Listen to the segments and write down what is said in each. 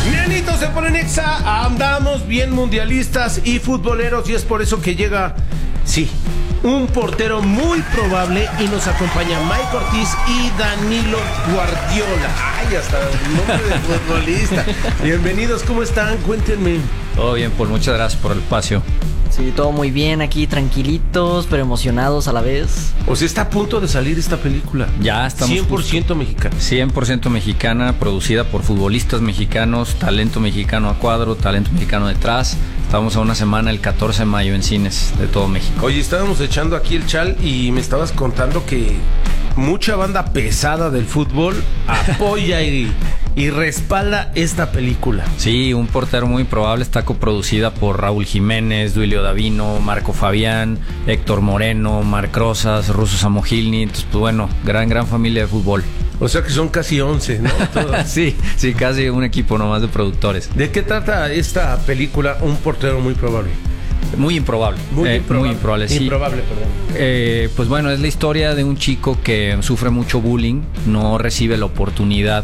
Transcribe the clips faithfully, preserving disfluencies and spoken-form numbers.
Nenitos de Polenexa, andamos bien mundialistas y futboleros, y es por eso que llega, sí, un portero muy probable, y nos acompaña Mike Ortiz y Danilo Guardiola. Ay, hasta el nombre de futbolista. Bienvenidos, ¿cómo están? Cuéntenme. Todo bien, Paul, muchas gracias por el espacio. Sí, todo muy bien aquí, tranquilitos, pero emocionados a la vez. O sea, está a punto de salir esta película. Ya estamos cien por ciento mexicana. cien por ciento mexicana, producida por futbolistas mexicanos, talento mexicano a cuadro, talento mexicano detrás. Estamos a una semana, el catorce de mayo, en cines de todo México. Oye, estábamos echando aquí el chal y me estabas contando que mucha banda pesada del fútbol apoya y, y respalda esta película. Sí, un portero muy probable. Está coproducida por Raúl Jiménez, Duilio Davino, Marco Fabián, Héctor Moreno, Marc Rosas, Russo Samogilny. Entonces, pues bueno, gran, gran familia de fútbol. O sea que son casi once, ¿no? sí, sí, casi un equipo nomás de productores. ¿De qué trata esta película, Un portero muy probable? Muy improbable. Muy eh, improbable. Muy improbable, sí. Improbable, perdón. Eh, pues bueno, es la historia de un chico que sufre mucho bullying, no recibe la oportunidad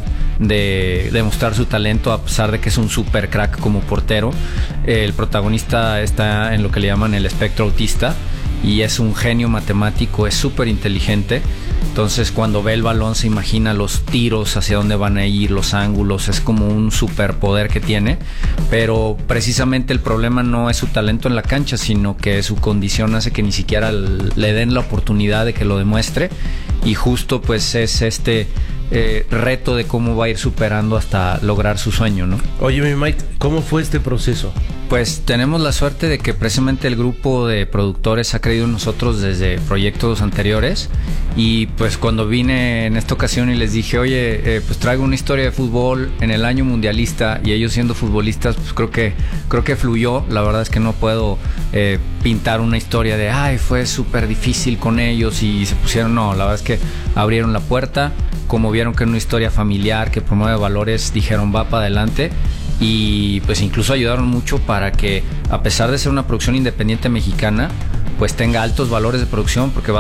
de demostrar su talento a pesar de que es un super crack como portero. Eh, el protagonista está en lo que le llaman el espectro autista y es un genio matemático, es súper inteligente. Entonces cuando ve el balón se imagina los tiros, hacia dónde van a ir, los ángulos, es como un superpoder que tiene, pero precisamente el problema no es su talento en la cancha, sino que su condición hace que ni siquiera le den la oportunidad de que lo demuestre, y justo pues es este eh, reto de cómo va a ir superando hasta lograr su sueño, ¿no? Oye, mi Mike, ¿cómo fue este proceso? Pues tenemos la suerte de que precisamente el grupo de productores ha creído en nosotros desde proyectos anteriores, y pues cuando vine en esta ocasión y les dije, oye, eh, pues traigo una historia de fútbol en el año mundialista, y ellos siendo futbolistas, pues creo que creo que fluyó. La verdad es que no puedo eh, pintar una historia de, ay, fue súper difícil con ellos y se pusieron, no, la verdad es que abrieron la puerta, como vieron que es una historia familiar que promueve valores, dijeron, va para adelante. Y pues incluso ayudaron mucho para que, a pesar de ser una producción independiente mexicana, pues tenga altos valores de producción, porque va